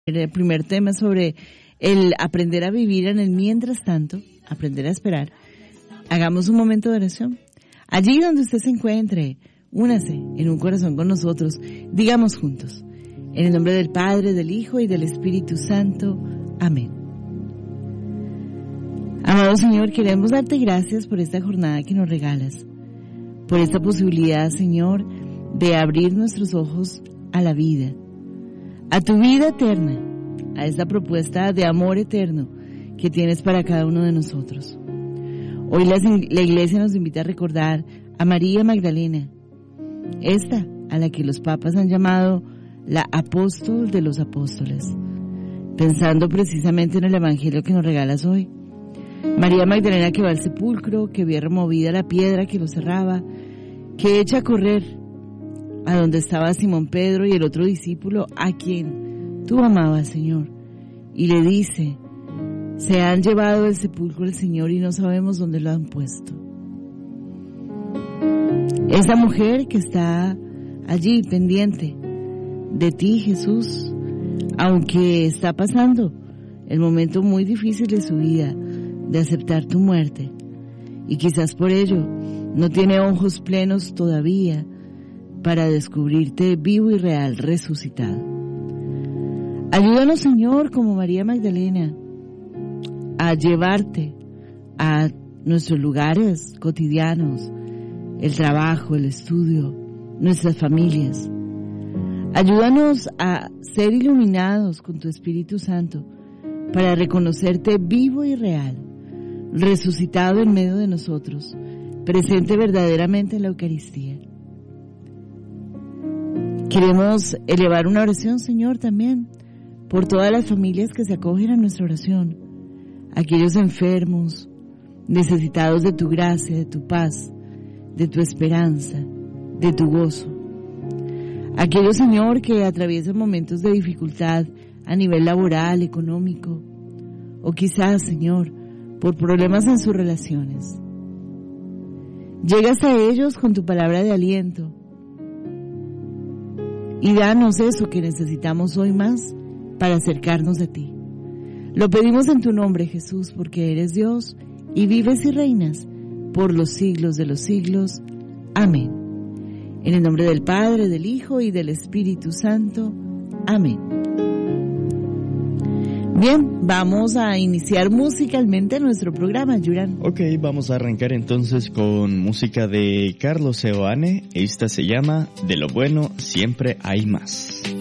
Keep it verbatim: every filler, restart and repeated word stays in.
El primer tema sobre el aprender a vivir en el mientras tanto, aprender a esperar. Hagamos un momento de oración. Allí donde usted se encuentre, únase en un corazón con nosotros. Digamos juntos, en el nombre del Padre, del Hijo y del Espíritu Santo. Amén. Amado Señor, queremos darte gracias por esta jornada que nos regalas, por esta posibilidad, Señor, de abrir nuestros ojos a la vida, a tu vida eterna, a esta propuesta de amor eterno que tienes para cada uno de nosotros. Hoy la, la Iglesia nos invita a recordar a María Magdalena, esta a la que los papas han llamado la apóstol de los apóstoles, pensando precisamente en el Evangelio que nos regalas hoy. María Magdalena que va al sepulcro, que ve removida la piedra que lo cerraba, que echa a correr a donde estaba Simón Pedro y el otro discípulo a quien tú amabas, Señor, y le dice: se han llevado del sepulcro el Señor y no sabemos dónde lo han puesto. Esa mujer que está allí pendiente de ti, Jesús, aunque está pasando el momento muy difícil de su vida, de aceptar tu muerte, y quizás por ello no tiene ojos plenos todavía para descubrirte vivo y real, resucitado. Ayúdanos, Señor, como María Magdalena, a llevarte a nuestros lugares cotidianos, el trabajo, el estudio, nuestras familias. Ayúdanos a ser iluminados con tu Espíritu Santo para reconocerte vivo y real, resucitado en medio de nosotros, presente verdaderamente en la Eucaristía. Queremos elevar una oración, Señor, también por todas las familias que se acogen a nuestra oración, aquellos enfermos, necesitados de tu gracia, de tu paz, de tu esperanza, de tu gozo. Aquellos, Señor, que atraviesan momentos de dificultad a nivel laboral, económico, o quizás, Señor, por problemas en sus relaciones. Llegas a ellos con tu palabra de aliento y danos eso que necesitamos hoy más para acercarnos de ti. Lo pedimos en tu nombre, Jesús, porque eres Dios y vives y reinas por los siglos de los siglos. Amén. En el nombre del Padre, del Hijo y del Espíritu Santo. Amén. Bien, vamos a iniciar musicalmente nuestro programa, Yuran. Ok, vamos a arrancar entonces con música de Carlos Seoane. Esta se llama De lo bueno siempre hay más.